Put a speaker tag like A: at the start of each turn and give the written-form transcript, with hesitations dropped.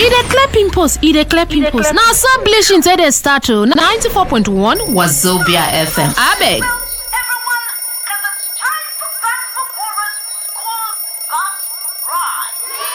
A: e dey clear pimples. Na so bleaching take dey start o. 94.1 Wazobia FM. Abeg.